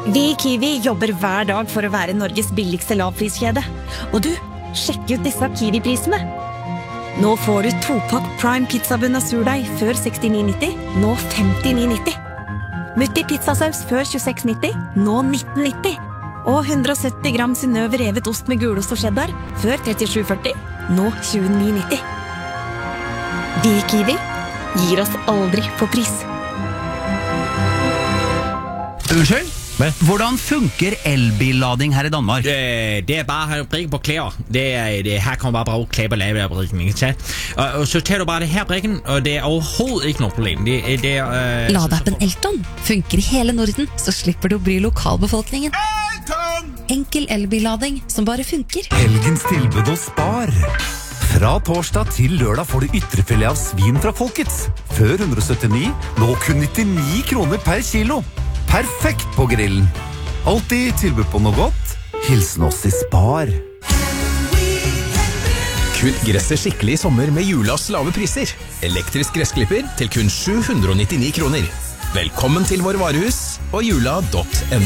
Vi i Kiwi jobber hver dag for å være Norges billigste lavpriskjede. Og du, sjekk ut disse Kiwi-prisene. Nå får du 2-pakk Prime pizzabunn av surdeig før 69,90, nå 59,90. Mutti pizzasaus før 26,90, nå 19,90. Og 170 gram Synnøve revet ost med gulost og cheddar før 37,40, nå 29,90. Vi i Kiwi gir oss aldri på pris. Unnskyld? Hvordan funker elbillading her i Danmark? Det bare å brikke på klær. Her kan man bare bruke klær på lavebrikken, ikke sant? Og så tar du bare det her brikken, og det overhovedet ikke noe problem. Ladeappen Elton funker i hele Norden, så slipper du å bry lokalbefolkningen. Enkel elbillading som bare funker. Helgens tilbud hos Spar. Fra torsdag til lørdag får du ytrefilet av svin fra Folkets. Før 179, nå kun 99 kroner per kilo. Perfekt på grillen. Alltid tilbud på noe godt. Hilsen oss i Spar. Kutt gresset skikkelig i sommer med Julas lave priser. Elektrisk gressklipper til kun 799 kroner. Velkommen til vår varehus og jula.no.